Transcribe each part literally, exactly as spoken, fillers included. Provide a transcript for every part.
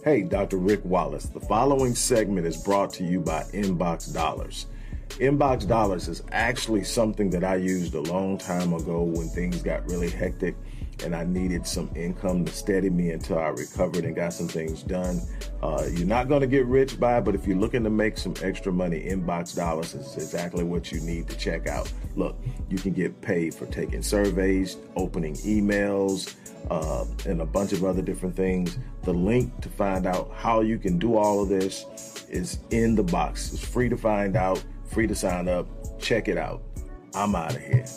Hey, Doctor Rick Wallace. The following segment is brought to you by Inbox Dollars. Inbox Dollars is actually something that I used a long time ago when things got really hectic and I needed some income to steady me until I recovered and got some things done. Uh, you're not going to get rich by it, but if you're looking to make some extra money, Inbox Dollars is exactly what you need to check out. Look, you can get paid for taking surveys, opening emails, uh, and a bunch of other different things. The link to find out how you can do all of this is in the box. It's free to find out, free to sign up. Check it out. I'm out of here.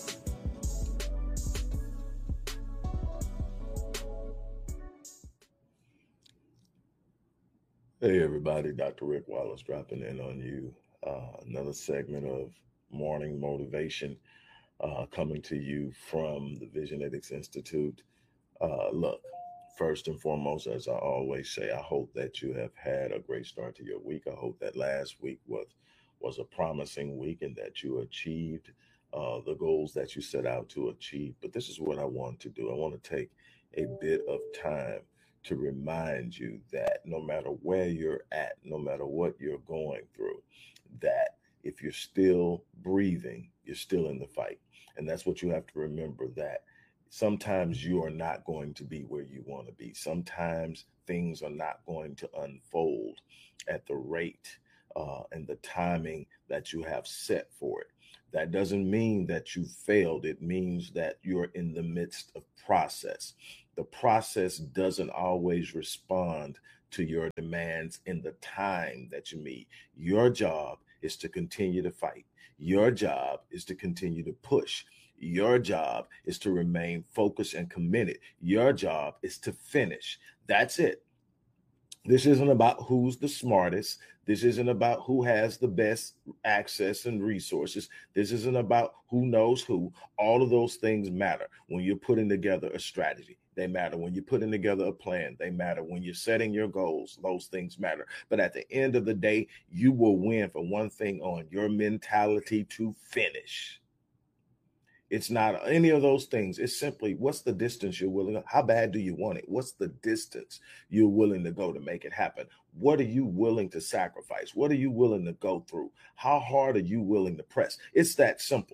Hey everybody, Doctor Rick Wallace dropping in on you. Uh, another segment of Morning Motivation uh, coming to you from the Visionetics Institute. Uh, look, first and foremost, as I always say, I hope that you have had a great start to your week. I hope that last week was, was a promising week and that you achieved uh, the goals that you set out to achieve. But this is what I want to do. I want to take a bit of time to remind you that no matter where you're at, no matter what you're going through, that if you're still breathing, you're still in the fight. And that's what you have to remember, that sometimes you are not going to be where you want to be. Sometimes things are not going to unfold at the rate uh, and the timing that you have set for it. That doesn't mean that you failed. It means that you're in the midst of process. The process doesn't always respond to your demands in the time that you need. Your job is to continue to fight. Your job is to continue to push. Your job is to remain focused and committed. Your job is to finish. That's it. This isn't about who's the smartest. This isn't about who has the best access and resources. This isn't about who knows who. All of those things matter when you're putting together a strategy. They matter when you're putting together a plan. They matter when you're setting your goals. Those things matter. But at the end of the day, you will win for one thing on your mentality to finish. It's not any of those things. It's simply, what's the distance you're willing to, how bad do you want it? What's the distance you're willing to go to make it happen? What are you willing to sacrifice? What are you willing to go through? How hard are you willing to press? It's that simple.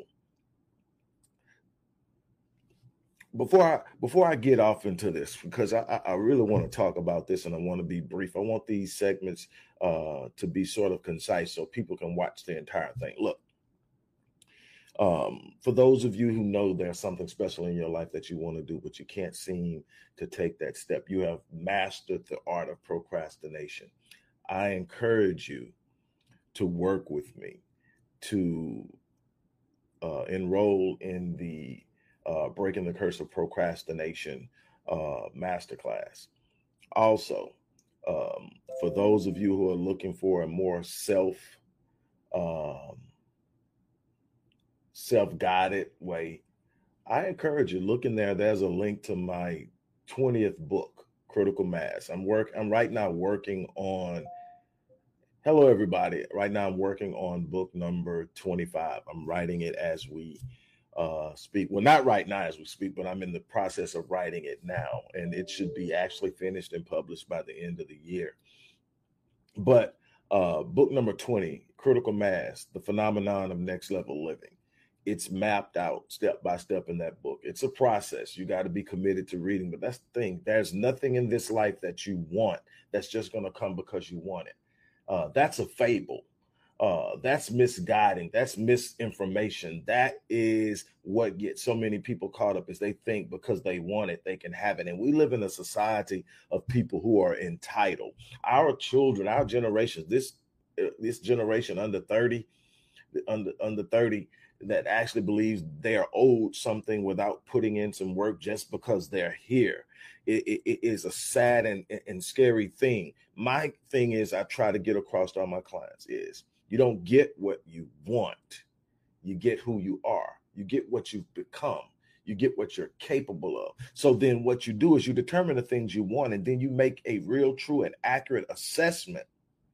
Before I, before I get off into this, because I, I really want to talk about this and I want to be brief. I want these segments uh, to be sort of concise so people can watch the entire thing. Look. Um, for those of you who know there's something special in your life that you want to do, but you can't seem to take that step, you have mastered the art of procrastination. I encourage you to work with me, to uh, enroll in the uh, Breaking the Curse of Procrastination uh, masterclass. Also, um, for those of you who are looking for a more self um, self-guided way, I encourage you, look in there. There's a link to my twentieth book, Critical Mass. I'm work. I'm right now working on, hello, everybody. Right now I'm working on book number twenty-five. I'm writing it as we uh, speak. Well, not right now as we speak, but I'm in the process of writing it now. And it should be actually finished and published by the end of the year. But uh, book number twenty, Critical Mass, The Phenomenon of Next Level Living. It's mapped out step by step in that book. It's a process. You got to be committed to reading. But that's the thing. There's nothing in this life that you want that's just going to come because you want it. Uh, that's a fable. Uh, that's misguiding. That's misinformation. That is what gets so many people caught up, is they think because they want it, they can have it. And we live in a society of people who are entitled. Our children, our generations, this this generation under thirty, under under thirty, that actually believes they are owed something without putting in some work just because they're here. It, it, it is a sad and, and scary thing. My thing is, I try to get across to all my clients is, you don't get what you want. You get who you are. You get what you've become. You get what you're capable of. So then what you do is you determine the things you want, and then you make a real, true, and accurate assessment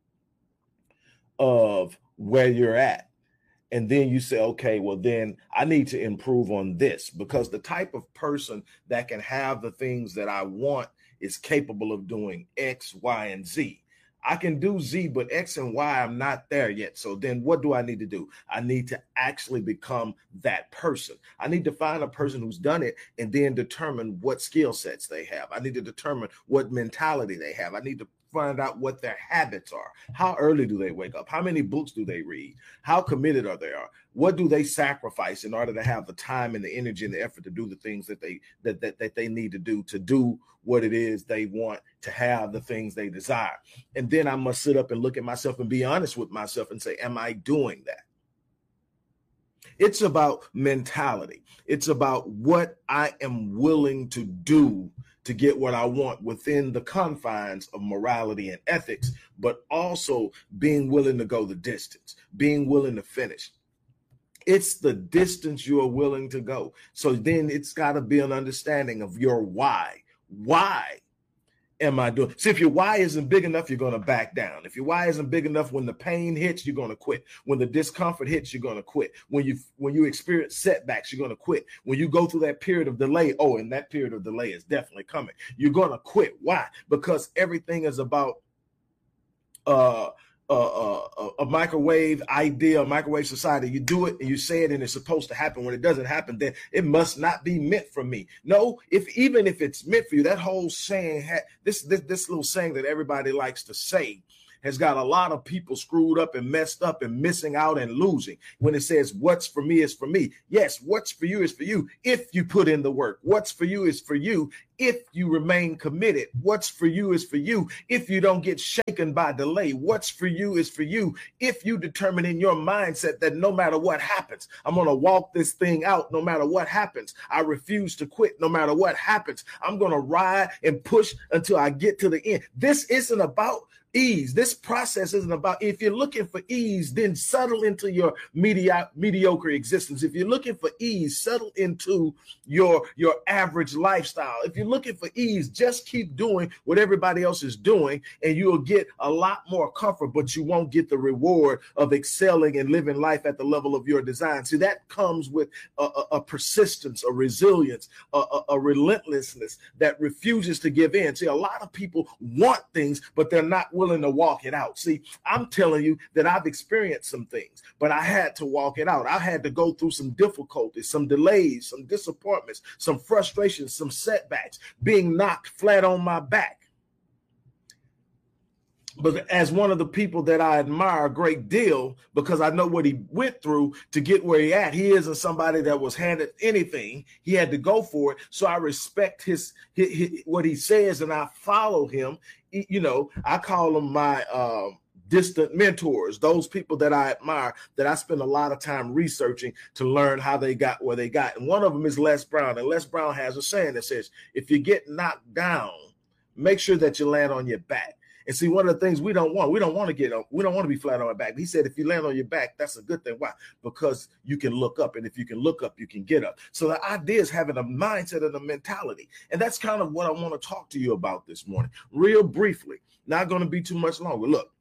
of where you're at. And then you say, okay, well, then I need to improve on this, because the type of person that can have the things that I want is capable of doing X, Y, and Z. I can do Z, but X and Y, I'm not there yet. So then what do I need to do? I need to actually become that person. I need to find a person who's done it and then determine what skill sets they have. I need to determine what mentality they have. I need to find out what their habits are. How early do they wake up? How many books do they read? How committed are they? Are? What do they sacrifice in order to have the time and the energy and the effort to do the things that they that, that, that they need to do to do what it is they want to have, the things they desire? And then I must sit up and look at myself and be honest with myself and say, am I doing that? It's about mentality. It's about what I am willing to do to get what I want within the confines of morality and ethics, but also being willing to go the distance, being willing to finish. It's the distance you are willing to go. So then it's got to be an understanding of your why. Why am I doing? See, if your why isn't big enough, you're going to back down. If your why isn't big enough, when the pain hits, you're going to quit. When the discomfort hits, you're going to quit. When you when you experience setbacks, you're going to quit. When you go through that period of delay, oh, and that period of delay is definitely coming, you're going to quit. Why? Because everything is about uh A, a, a microwave idea, a microwave society. You do it and you say it and it's supposed to happen. When it doesn't happen, then it must not be meant for me. No, if even if it's meant for you, that whole saying, ha- this, this this little saying that everybody likes to say has got a lot of people screwed up and messed up and missing out and losing. When it says what's for me is for me. Yes, what's for you is for you if you put in the work. What's for you is for you if you remain committed. What's for you is for you if you don't get shaken by delay. What's for you is for you if you determine in your mindset that no matter what happens, I'm going to walk this thing out no matter what happens. I refuse to quit no matter what happens. I'm going to ride and push until I get to the end. This isn't about ease. This process isn't about, if you're looking for ease, then settle into your media, mediocre existence. If you're looking for ease, settle into your, your average lifestyle. If you're looking for ease, just keep doing what everybody else is doing and you'll get a lot more comfort, but you won't get the reward of excelling and living life at the level of your design. See, that comes with a, a, a persistence, a resilience, a, a, a relentlessness that refuses to give in. See, a lot of people want things, but they're not willing to walk it out. See, I'm telling you that I've experienced some things, but I had to walk it out. I had to go through some difficulties, some delays, some disappointments, some frustrations, some setbacks, being knocked flat on my back. But as one of the people that I admire a great deal, because I know what he went through to get where he at, he isn't somebody that was handed anything. He had to go for it. So I respect his, his, his what he says, and I follow him. You know, I call them my uh, distant mentors, those people that I admire, that I spend a lot of time researching to learn how they got where they got. And one of them is Les Brown. And Les Brown has a saying that says, if you get knocked down, make sure that you land on your back. And see, one of the things we don't want, we don't want to get on, we don't want to be flat on our back. He said, if you land on your back, that's a good thing. Why? Because you can look up. And if you can look up, you can get up. So the idea is having a mindset and a mentality. And that's kind of what I want to talk to you about this morning, real briefly. Not going to be too much longer. Look,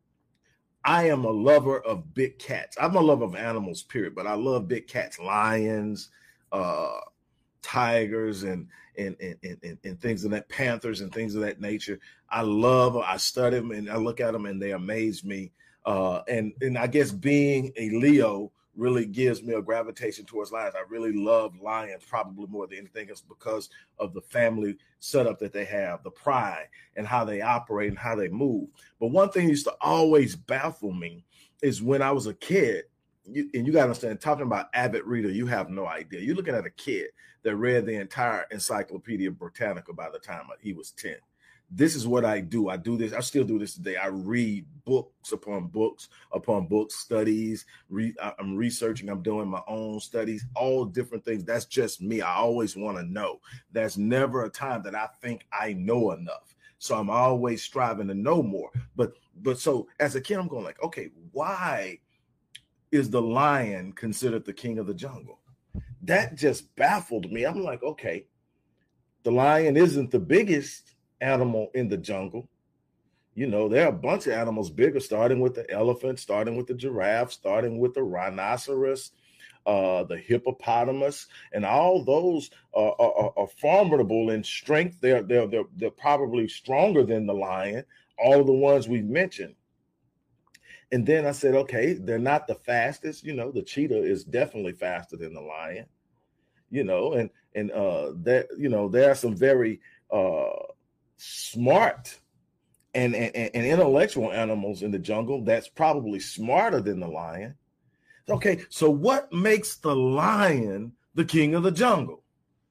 I am a lover of big cats. I'm a lover of animals, period. But I love big cats, lions, uh, tigers, and And, and, and, and things of that, panthers and things of that nature. I love, I study them and I look at them and they amaze me. Uh, and, and I guess being a Leo really gives me a gravitation towards lions. I really love lions probably more than anything else because of the family setup that they have, the pride and how they operate and how they move. But one thing used to always baffle me is when I was a kid, You, and you got to understand, talking about avid reader, you have no idea. You're looking at a kid that read the entire Encyclopedia Britannica by the time he was ten. This is what I do. I do this. I still do this today. I read books upon books upon books, studies. Re, I'm researching. I'm doing my own studies, all different things. That's just me. I always want to know. There's never a time that I think I know enough. So I'm always striving to know more. But but so as a kid, I'm going like, okay, why is the lion considered the king of the jungle? That just baffled me. I'm like, okay, the lion isn't the biggest animal in the jungle. You know, there are a bunch of animals bigger, starting with the elephant, starting with the giraffe, starting with the rhinoceros, uh, the hippopotamus, and all those are, are, are formidable in strength. They're, they're, they're, they're probably stronger than the lion, all the ones we've mentioned. And then I said, okay, they're not the fastest. You know, the cheetah is definitely faster than the lion, you know, and, and uh, that, you know, there are some very uh, smart and, and, and intellectual animals in the jungle that's probably smarter than the lion. Okay, so what makes the lion the king of the jungle?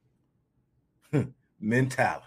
Mentality.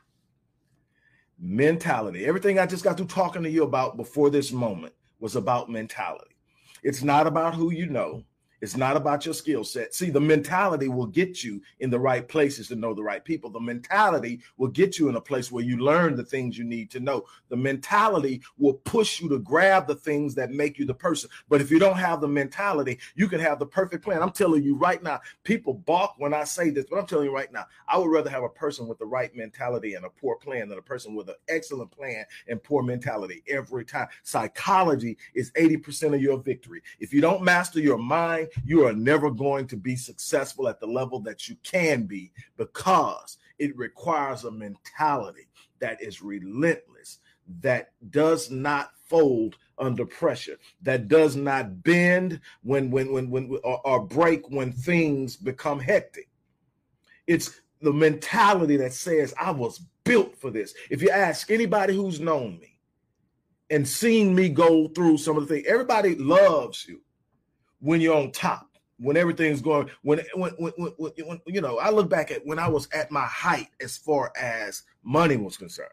Mentality. Everything I just got through talking to you about before this moment was about mentality. It's not about who you know. It's not about your skill set. See, the mentality will get you in the right places to know the right people. The mentality will get you in a place where you learn the things you need to know. The mentality will push you to grab the things that make you the person. But if you don't have the mentality, you can have the perfect plan. I'm telling you right now, people balk when I say this, but I'm telling you right now, I would rather have a person with the right mentality and a poor plan than a person with an excellent plan and poor mentality every time. Psychology is eighty percent of your victory. If you don't master your mind, you are never going to be successful at the level that you can be, because it requires a mentality that is relentless, that does not fold under pressure, that does not bend when, when, when, when, or, or break when things become hectic. It's the mentality that says, I was built for this. If you ask anybody who's known me and seen me go through some of the things, everybody loves you when you're on top, when everything's going, when, when, when, when, when, you know, I look back at when I was at my height as far as money was concerned,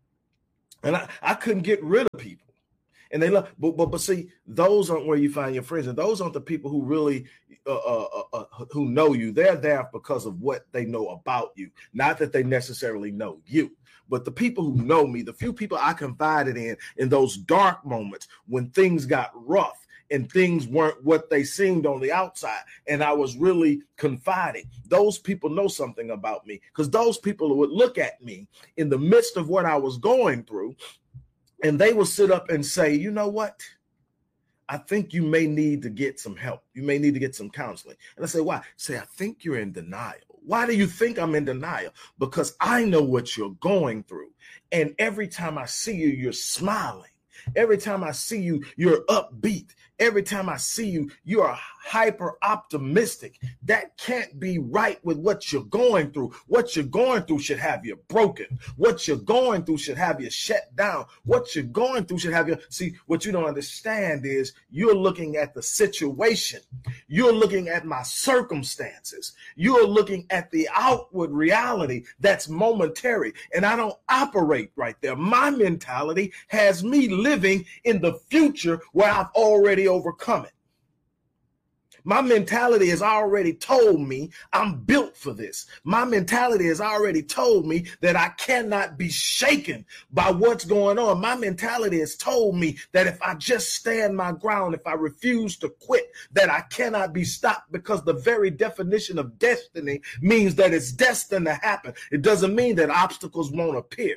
and I, I couldn't get rid of people, and they love, but, but, but see, those aren't where you find your friends, and those aren't the people who really, uh, uh, uh, who know you. They're there because of what they know about you, not that they necessarily know you. But the people who know me, the few people I confided in, in those dark moments when things got rough, and things weren't what they seemed on the outside, and I was really confiding, those people know something about me, because those people would look at me in the midst of what I was going through, and they would sit up and say, you know what? I think you may need to get some help. You may need to get some counseling. And I say, why? Say, I think you're in denial. Why do you think I'm in denial? Because I know what you're going through. And every time I see you, you're smiling. Every time I see you, you're upbeat. Every time I see you, you are hyper optimistic. That can't be right with what you're going through. What you're going through should have you broken. What you're going through should have you shut down. What you're going through should have you. See, what you don't understand is you're looking at the situation. You're looking at my circumstances. You're looking at the outward reality that's momentary. And I don't operate right there. My mentality has me living in the future where I've already overcome it. My mentality has already told me I'm built for this. My mentality has already told me that I cannot be shaken by what's going on. My mentality has told me that if I just stand my ground, if I refuse to quit, that I cannot be stopped, because the very definition of destiny means that it's destined to happen. It doesn't mean that obstacles won't appear.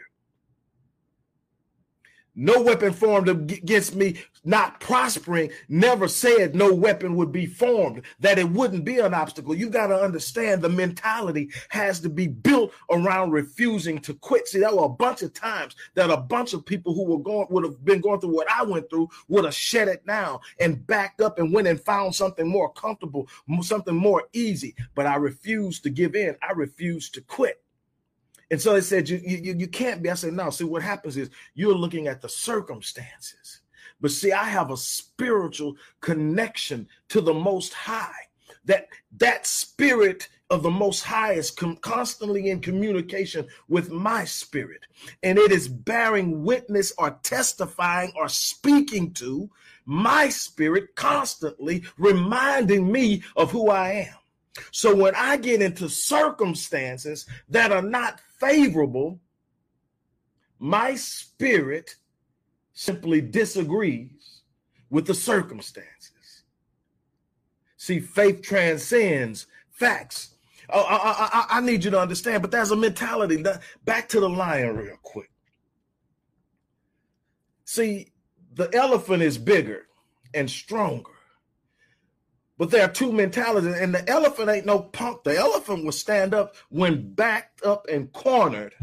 No weapon formed against me not prospering never said no weapon would be formed, that it wouldn't be an obstacle. You got to understand the mentality has to be built around refusing to quit. See, there were a bunch of times that a bunch of people who were going would have been going through what I went through would have shut it down and backed up and went and found something more comfortable, something more easy. But I refused to give in. I refused to quit. And so they said, you, you, you can't be. I said, no, see, what happens is you're looking at the circumstances. But see, I have a spiritual connection to the Most High. That, that spirit of the Most High is com- constantly in communication with my spirit. And it is bearing witness or testifying or speaking to my spirit, constantly reminding me of who I am. So when I get into circumstances that are not favorable, my spirit simply disagrees with the circumstances. See, faith transcends facts. Oh, I, I, I need you to understand, but there's a mentality. Back to the lion real quick. See, the elephant is bigger and stronger, But there are two mentalities, and the elephant ain't no punk. The elephant will stand up when backed up and cornered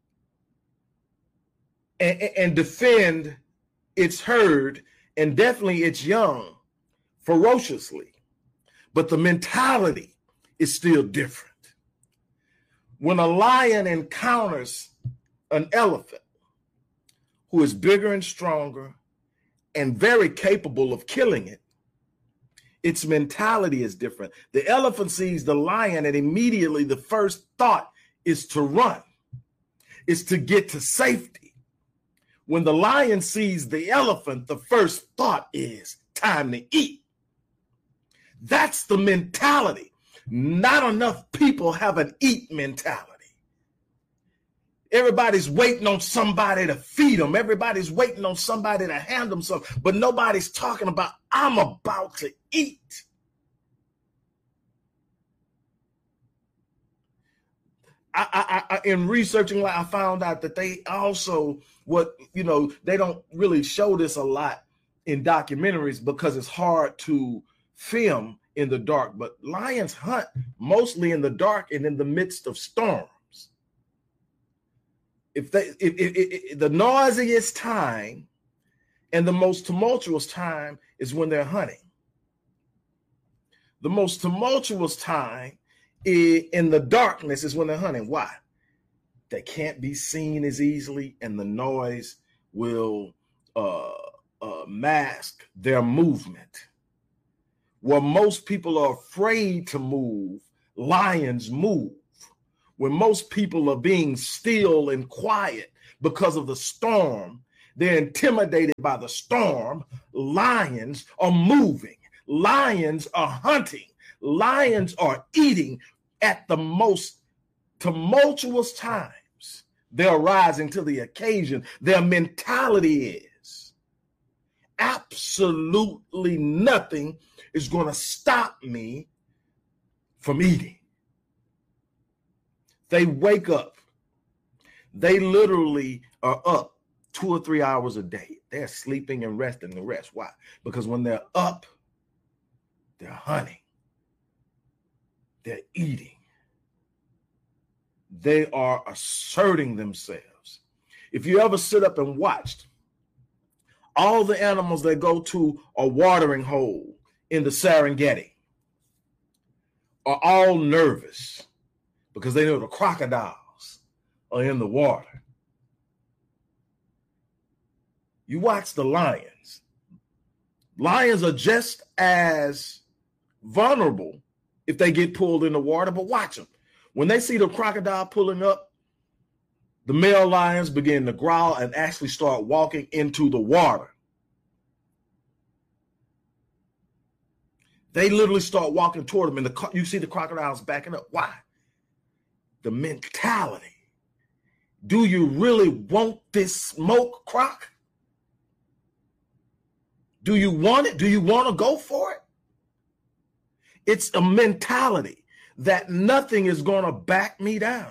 and, and defend its herd and definitely its young ferociously. But the mentality is still different. When a lion encounters an elephant who is bigger and stronger and very capable of killing it, its mentality is different. The elephant sees the lion and immediately the first thought is to run, is to get to safety. When the lion sees the elephant, the first thought is time to eat. That's the mentality. Not enough people have an eat mentality. Everybody's waiting on somebody to feed them. Everybody's waiting on somebody to hand them something, but nobody's talking about, I'm about to eat. I, I, I, in researching, I found out that they also, what, you know, they don't really show this a lot in documentaries because it's hard to film in the dark, but lions hunt mostly in the dark and in the midst of storms. If they, if, if, if, the noisiest time and the most tumultuous time is when they're hunting. The most tumultuous time is in the darkness is when they're hunting. Why? They can't be seen as easily, and the noise will uh, uh, mask their movement. Where most people are afraid to move, lions move. When most people are being still and quiet because of the storm, they're intimidated by the storm. Lions are moving. Lions are hunting. Lions are eating at the most tumultuous times. They're rising to the occasion. Their mentality is absolutely nothing is going to stop me from eating. They wake up. They literally are up two or three hours a day. They're sleeping and resting the rest. Why? Because when they're up, they're hunting. They're eating. They are asserting themselves. If you ever sit up and watched all the animals that go to a watering hole in the Serengeti are all nervous because they know the crocodiles are in the water. You watch the lions. Lions are just as vulnerable if they get pulled in the water, but watch them. When they see the crocodile pulling up, the male lions begin to growl and actually start walking into the water. They literally start walking toward them, and the, you see the crocodiles backing up. Why? The mentality. Do you really want this smoke, croc? Do you want it? Do you want to go for it? It's a mentality that nothing is going to back me down.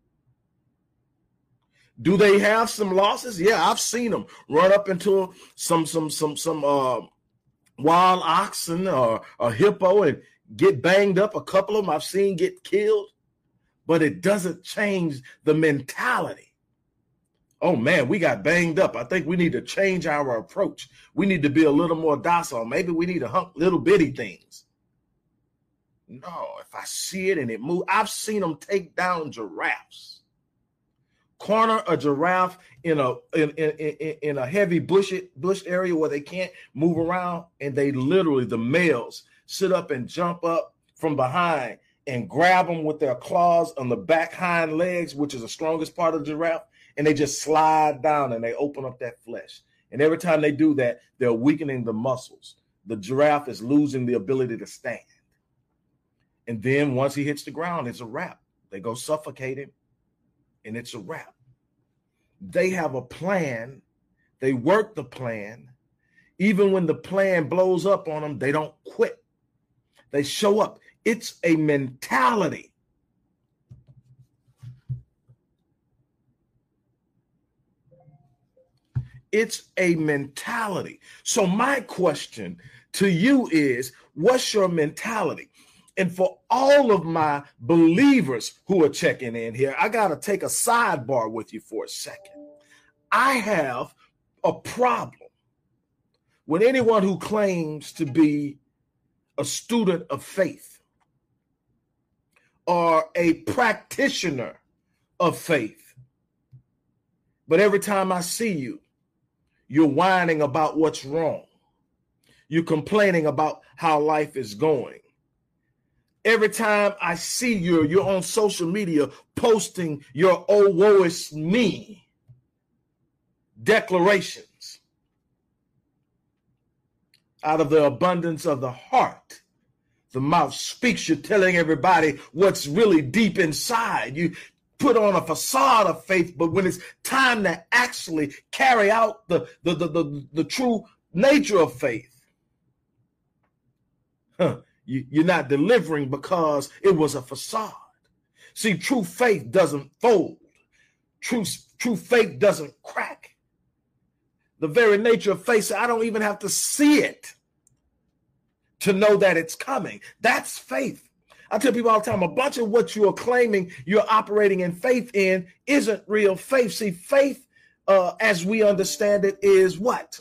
Do they have some losses? Yeah, I've seen them run up into some some some some uh, wild oxen or a hippo and get banged up. A couple of them I've seen get killed, but it doesn't change the mentality. Oh man, we got banged up. I think we need to change our approach. We need to be a little more docile. Maybe we need to hump little bitty things. No, if I see it and it moves, I've seen them take down giraffes. Corner a giraffe in a in, in, in, in a heavy bush bush area where they can't move around, and they literally, the males, sit up and jump up from behind and grab them with their claws on the back hind legs, which is the strongest part of the giraffe, and they just slide down and they open up that flesh. And every time they do that, they're weakening the muscles. The giraffe is losing the ability to stand. And then once he hits the ground, it's a wrap. They go suffocate him, and it's a wrap. They have a plan. They work the plan. Even when the plan blows up on them, they don't quit. They show up. It's a mentality. It's a mentality. So my question to you is, what's your mentality? And for all of my believers who are checking in here, I got to take a sidebar with you for a second. I have a problem with anyone who claims to be a student of faith or a practitioner of faith. But every time I see you, you're whining about what's wrong. You're complaining about how life is going. Every time I see you, you're on social media posting your "oh, woe is me" declarations. Out of the abundance of the heart, the mouth speaks. You're telling everybody what's really deep inside. You put on a facade of faith, but when it's time to actually carry out the, the, the, the, the true nature of faith, huh, you, you're not delivering because it was a facade. See, true faith doesn't fold. True, true faith doesn't crack. The very nature of faith, I don't even have to see it to know that it's coming. That's faith. I tell people all the time, a bunch of what you're claiming you're operating in faith in isn't real faith. See, faith, uh, as we understand it, is what?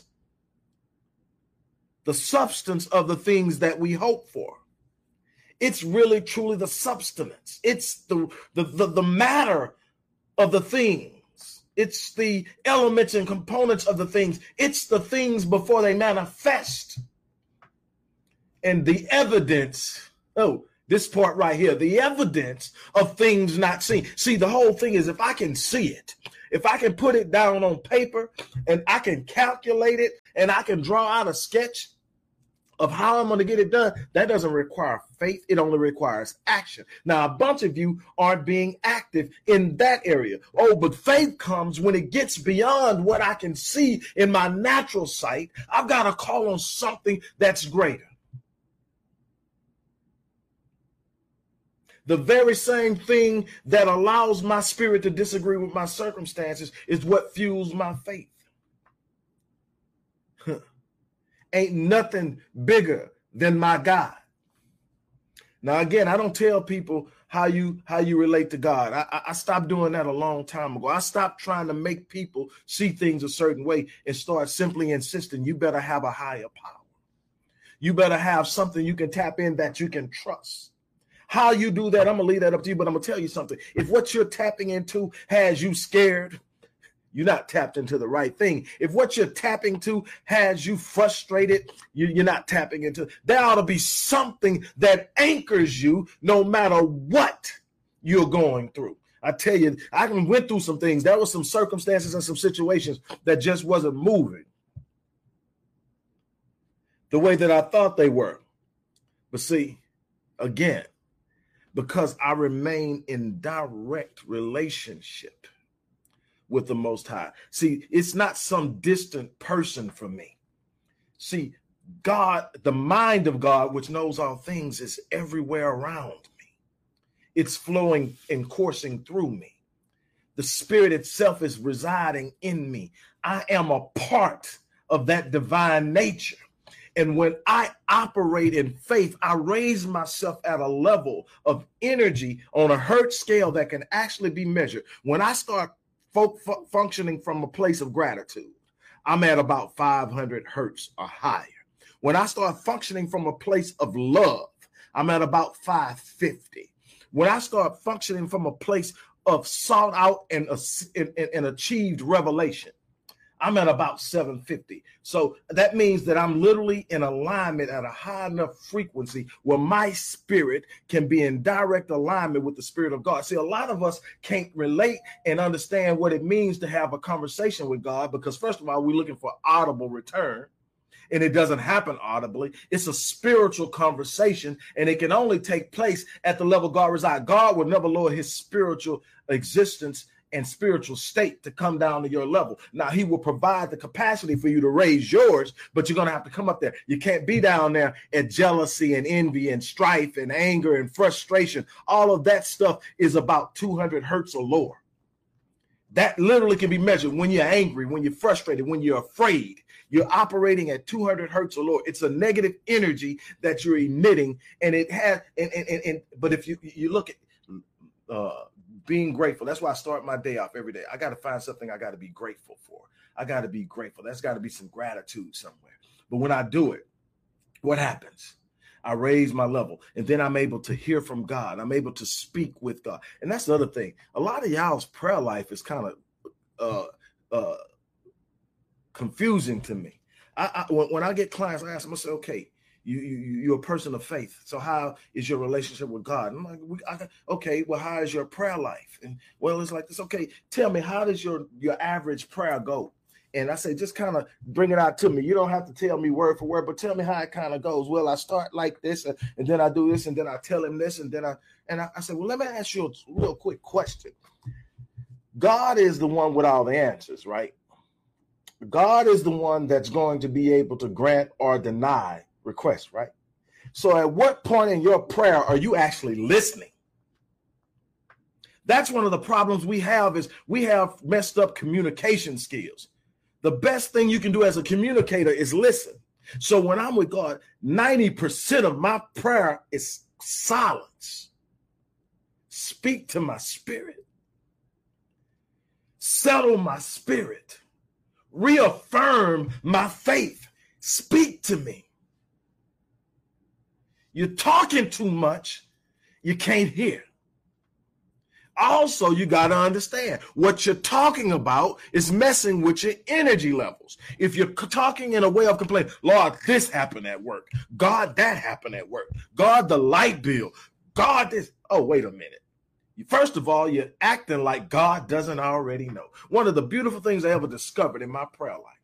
The substance of the things that we hope for. It's really, truly the substance. It's the, the, the, the matter of the things. It's the elements and components of the things. It's the things before they manifest. And the evidence, oh, this part right here, the evidence of things not seen. See, the whole thing is if I can see it, if I can put it down on paper and I can calculate it and I can draw out a sketch of how I'm going to get it done, that doesn't require faith. It only requires action. Now, a bunch of you aren't being active in that area. Oh, but faith comes when it gets beyond what I can see in my natural sight. I've got to call on something that's greater. The very same thing that allows my spirit to disagree with my circumstances is what fuels my faith. Huh. Ain't nothing bigger than my God. Now, again, I don't tell people how you how you relate to God. I, I stopped doing that a long time ago. I stopped trying to make people see things a certain way and start simply insisting you better have a higher power. You better have something you can tap in that you can trust. How you do that, I'm going to leave that up to you, but I'm going to tell you something. If what you're tapping into has you scared, you're not tapped into the right thing. If what you're tapping to has you frustrated, you, you're not tapping into. There ought to be something that anchors you no matter what you're going through. I tell you, I went through some things. There were some circumstances and some situations that just wasn't moving the way that I thought they were. But see, again, because I remain in direct relationship with the Most High. See, it's not some distant person for me. See, God, the mind of God, which knows all things, is everywhere around me. It's flowing and coursing through me. The Spirit itself is residing in me. I am a part of that divine nature. And when I operate in faith, I raise myself at a level of energy on a hertz scale that can actually be measured. When I start fo- fu- functioning from a place of gratitude, I'm at about five hundred hertz or higher. When I start functioning from a place of love, I'm at about five fifty. When I start functioning from a place of sought out and, and, and achieved revelation, I'm at about seven fifty. So that means that I'm literally in alignment at a high enough frequency where my spirit can be in direct alignment with the Spirit of God. See, a lot of us can't relate and understand what it means to have a conversation with God because, first of all, we're looking for audible return. And it doesn't happen audibly. It's a spiritual conversation, and it can only take place at the level God resides. God will never lower his spiritual existence and spiritual state to come down to your level. Now, he will provide the capacity for you to raise yours, but you're going to have to come up there. You can't be down there at jealousy and envy and strife and anger and frustration. All of that stuff is about two hundred hertz or lower. That literally can be measured when you're angry, when you're frustrated, when you're afraid. You're operating at two hundred hertz or lower. It's a negative energy that you're emitting, and it has. And and and, and but if you you look at uh, being grateful, that's why I start my day off every day. I got to find something I got to be grateful for. I got to be grateful. That's got to be some gratitude somewhere. But when I do it, what happens? I raise my level, and then I'm able to hear from God. I'm able to speak with God. And that's the other thing. A lot of y'all's prayer life is kind of uh, uh, confusing to me. I, I when, when I get clients, I ask them, I say, okay, you, you, you're a person of faith. So how is your relationship with God? And I'm like, we, I, okay, well, how is your prayer life? And well, it's like this. Okay, tell me, how does your, your average prayer go? And I say, just kind of bring it out to me. You don't have to tell me word for word, but tell me how it kind of goes. Well, I start like this, and, and then I do this, and then I tell him this, and then I and I, I said, well, let me ask you a real quick question. God is the one with all the answers, right? God is the one that's going to be able to grant or deny requests, right? So at what point in your prayer are you actually listening? That's one of the problems we have is we have messed up communication skills. The best thing you can do as a communicator is listen. So when I'm with God, ninety percent of my prayer is silence. Speak to my spirit. Settle my spirit. Reaffirm my faith. Speak to me. You're talking too much. You can't hear. Also, you got to understand what you're talking about is messing with your energy levels. If you're talking in a way of complaining, Lord, this happened at work. God, that happened at work. God, the light bill. God, this. Oh, wait a minute. First of all, you're acting like God doesn't already know. One of the beautiful things I ever discovered in my prayer life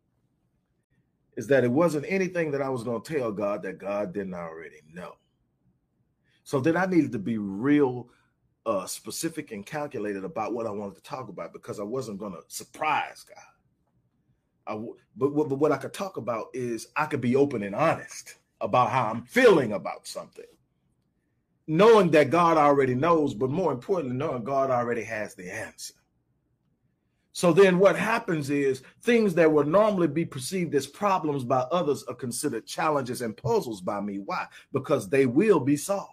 is that it wasn't anything that I was going to tell God that God didn't already know. So then I needed to be real Uh, specific and calculated about what I wanted to talk about because I wasn't going to surprise God. I w- but, but what I could talk about is I could be open and honest about how I'm feeling about something, knowing that God already knows, but more importantly, knowing God already has the answer. So then what happens is things that would normally be perceived as problems by others are considered challenges and puzzles by me. Why? Because they will be solved.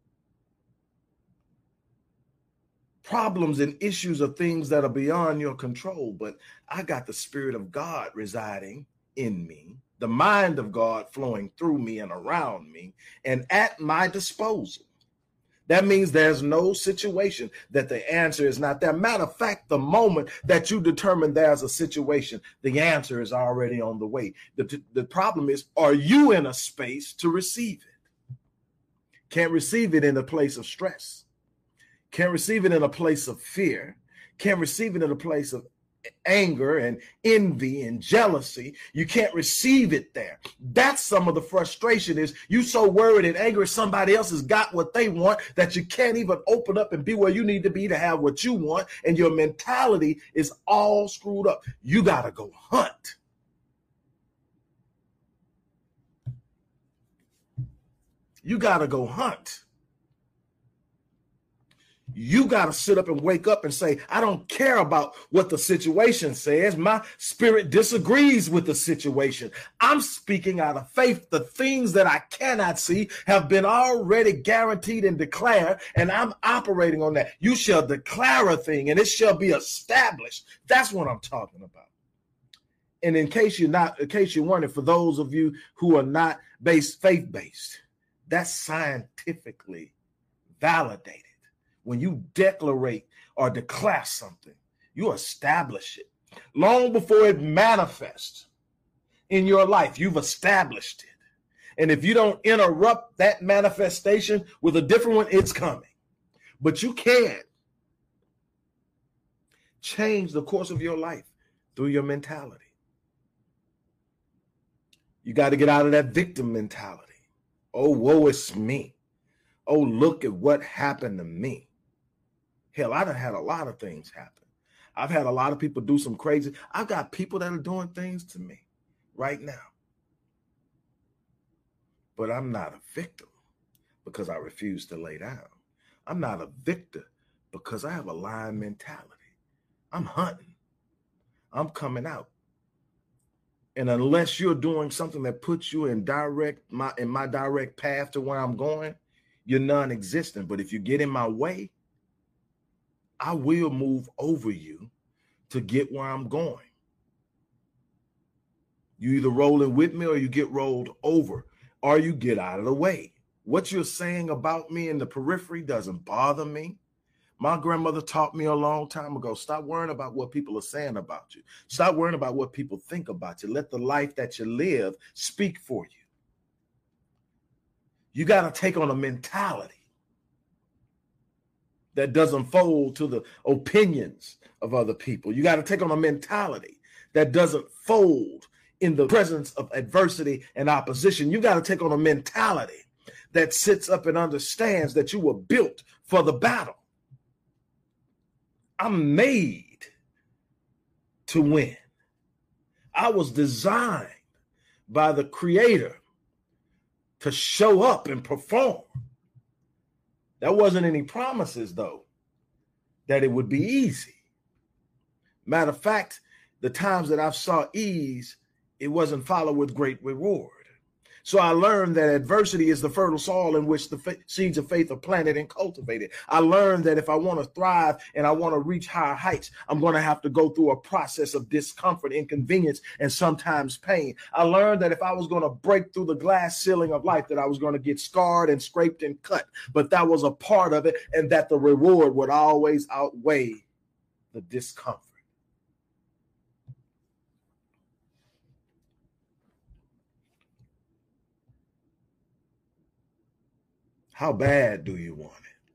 Problems and issues are things that are beyond your control, but I got the Spirit of God residing in me, the mind of God flowing through me and around me and at my disposal. That means there's no situation that the answer is not there. Matter of fact, the moment that you determine there's a situation, the answer is already on the way. The, the problem is, are you in a space to receive it? Can't receive it in a place of stress. Can't receive it in a place of fear. Can't receive it in a place of anger and envy and jealousy. You can't receive it there. That's some of the frustration is you so worried and angry somebody else has got what they want that you can't even open up and be where you need to be to have what you want. And your mentality is all screwed up. You got to go hunt. You got to go hunt. You got to sit up and wake up and say, I don't care about what the situation says. My spirit disagrees with the situation. I'm speaking out of faith. The things that I cannot see have been already guaranteed and declared, and I'm operating on that. You shall declare a thing, and it shall be established. That's what I'm talking about. And in case you're not, in case you're wondering, for those of you who are not based, faith-based, that's scientifically validated. When you declarate or declare something, you establish it. Long before it manifests in your life, you've established it. And if you don't interrupt that manifestation with a different one, it's coming. But you can't change the course of your life through your mentality. You got to get out of that victim mentality. Oh, woe is me. Oh, look at what happened to me. Hell, I done had a lot of things happen. I've had a lot of people do some crazy. I've got people that are doing things to me right now. But I'm not a victim because I refuse to lay down. I'm not a victor because I have a lion mentality. I'm hunting. I'm coming out. And unless you're doing something that puts you in direct my in my direct path to where I'm going, you're non-existent. But if you get in my way, I will move over you to get where I'm going. You either rolling with me or you get rolled over, or you get out of the way. What you're saying about me in the periphery doesn't bother me. My grandmother taught me a long time ago, stop worrying about what people are saying about you. Stop worrying about what people think about you. Let the life that you live speak for you. You got to take on a mentality that doesn't fold to the opinions of other people. You got to take on a mentality that doesn't fold in the presence of adversity and opposition. You got to take on a mentality that sits up and understands that you were built for the battle. I'm made to win. I was designed by the Creator to show up and perform. There wasn't any promises, though, that it would be easy. Matter of fact, the times that I saw ease, it wasn't followed with great reward. So I learned that adversity is the fertile soil in which the fa- seeds of faith are planted and cultivated. I learned that if I want to thrive and I want to reach higher heights, I'm going to have to go through a process of discomfort, inconvenience, and sometimes pain. I learned that if I was going to break through the glass ceiling of life, that I was going to get scarred and scraped and cut, but that was a part of it, and that the reward would always outweigh the discomfort. How bad do you want it?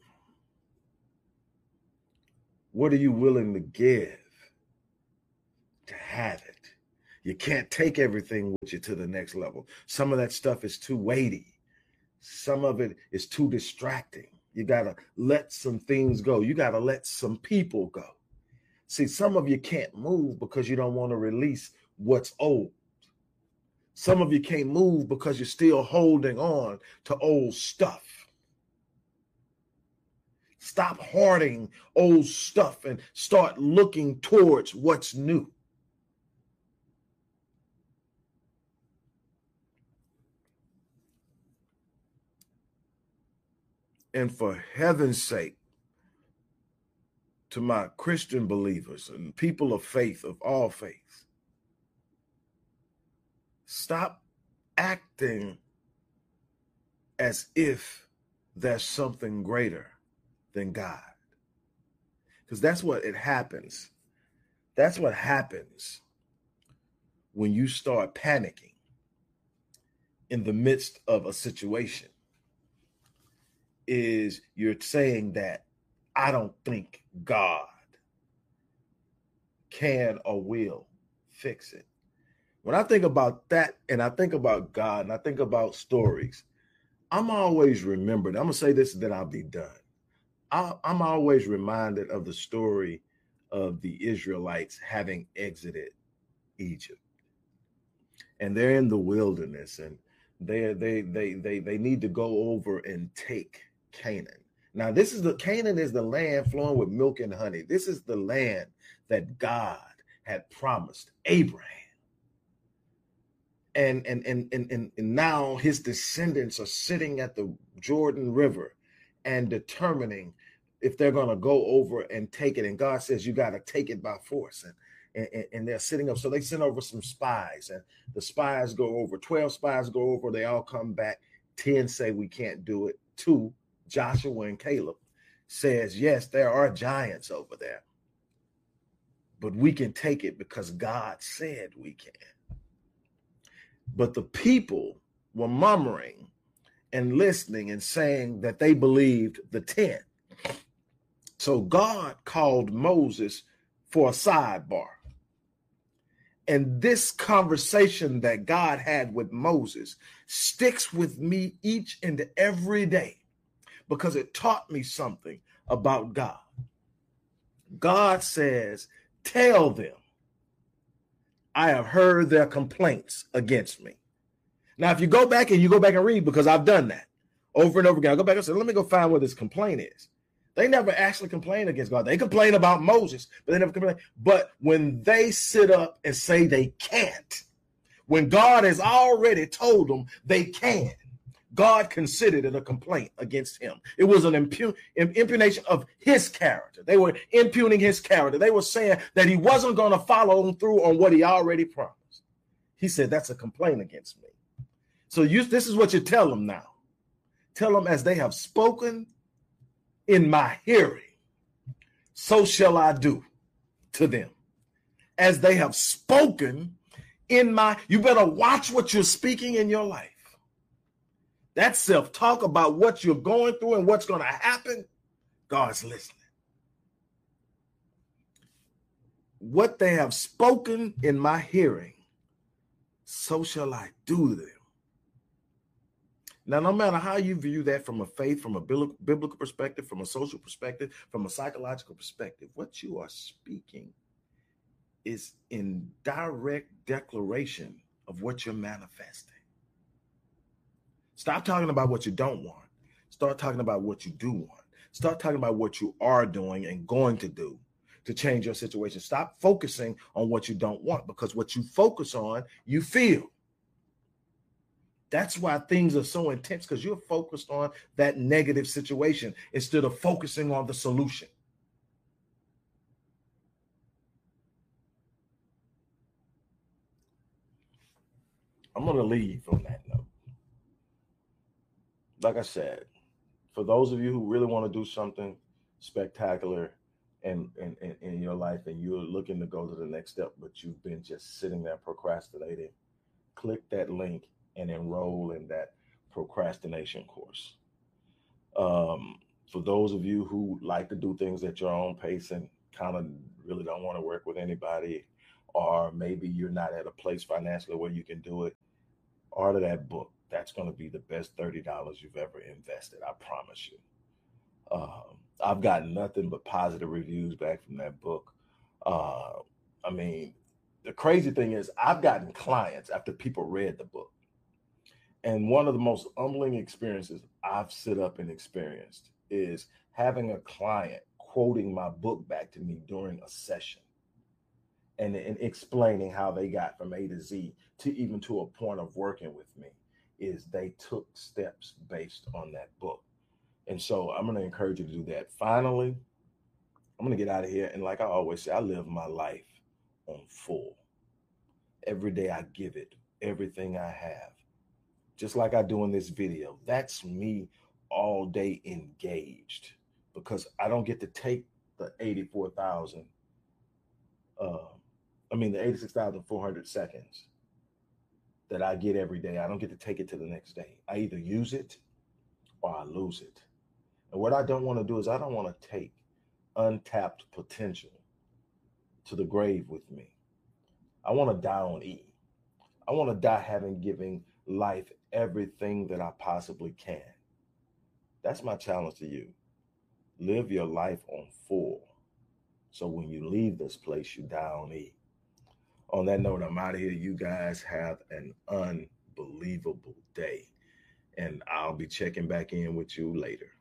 What are you willing to give to have it? You can't take everything with you to the next level. Some of that stuff is too weighty. Some of it is too distracting. You got to let some things go. You got to let some people go. See, some of you can't move because you don't want to release what's old. Some of you can't move because you're still holding on to old stuff. Stop hoarding old stuff and start looking towards what's new. And for heaven's sake, to my Christian believers and people of faith, of all faiths, stop acting as if there's something greater than God. Because that's what it happens. That's what happens when you start panicking in the midst of a situation, is you're saying that I don't think God can or will fix it. When I think about that, and I think about God, and I think about stories, I'm always remembered. I'm going to say this, then I'll be done. I, I'm always reminded of the story of the Israelites having exited Egypt. And they're in the wilderness, and they they they they they need to go over and take Canaan. Now, this is the Canaan is the land flowing with milk and honey. This is the land that God had promised Abraham. And and and and and, and now his descendants are sitting at the Jordan River and determining if they're going to go over and take it. And God says, you got to take it by force. And, and, and they're sitting up. So they send over some spies, and the spies go over. twelve spies go over. They all come back. ten say we can't do it. Two, Joshua and Caleb, says, yes, there are giants over there, but we can take it because God said we can. But the people were murmuring and listening and saying that they believed the ten. So God called Moses for a sidebar. And this conversation that God had with Moses sticks with me each and every day because it taught me something about God. God says, tell them, I have heard their complaints against me. Now, if you go back and you go back and read, because I've done that over and over again, I go back and say, let me go find where this complaint is. They never actually complain against God. They complain about Moses, but they never complain. But when they sit up and say they can't, when God has already told them they can. God considered it a complaint against him. It was an impu- impugnation of his character. They were impugning his character. They were saying that he wasn't going to follow through on what he already promised. He said, that's a complaint against me. So you, this is what you tell them now. Tell them, as they have spoken in my hearing, so shall I do to them. As they have spoken in my, you better watch what you're speaking in your life. That self-talk about what you're going through and what's going to happen, God's listening. What they have spoken in my hearing, so shall I do to them. Now, no matter how you view that from a faith, from a biblical perspective, from a social perspective, from a psychological perspective, what you are speaking is in direct declaration of what you're manifesting. Stop talking about what you don't want. Start talking about what you do want. Start talking about what you are doing and going to do to change your situation. Stop focusing on what you don't want, because what you focus on, you feel. That's why things are so intense, because you're focused on that negative situation instead of focusing on the solution. I'm going to leave on that note. Like I said, for those of you who really want to do something spectacular in, in, in, in your life, and you're looking to go to the next step, but you've been just sitting there procrastinating, click that link and enroll in that procrastination course. Um, for those of you who like to do things at your own pace and kind of really don't want to work with anybody, or maybe you're not at a place financially where you can do it, order that book. That's going to be the best thirty dollars you've ever invested. I promise you. Um, I've gotten nothing but positive reviews back from that book. Uh, I mean, the crazy thing is I've gotten clients after people read the book. And one of the most humbling experiences I've sit up and experienced is having a client quoting my book back to me during a session and, and explaining how they got from A to Z to even to a point of working with me. Is they took steps based on that book. And so I'm going to encourage you to do that. Finally, I'm going to get out of here. And like I always say, I live my life on full. Every day I give it everything I have. Just like I do in this video. That's me all day engaged, because I don't get to take the eighty-four thousand, uh, I mean the eighty-six thousand four hundred seconds that I get every day. I don't get to take it to the next day. I either use it or I lose it. And what I don't want to do is I don't want to take untapped potential to the grave with me. I want to die on E. I want to die having given life everything that I possibly can. That's my challenge to you. Live your life on full. So when you leave this place, you die on E. On that note, I'm out of here. You guys have an unbelievable day, and I'll be checking back in with you later.